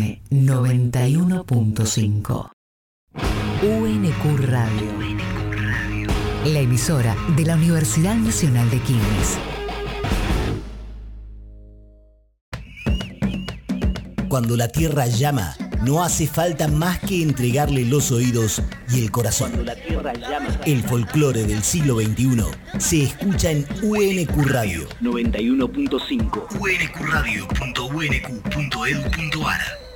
FM 91.5. UNQ Radio. La emisora de la Universidad Nacional de Quilmes. Cuando la tierra llama, no hace falta más que entregarle los oídos y el corazón. Cuando la tierra llama, el folclore del siglo XXI se escucha en UNQ Radio 91.5. unqradio.unq.edu.ar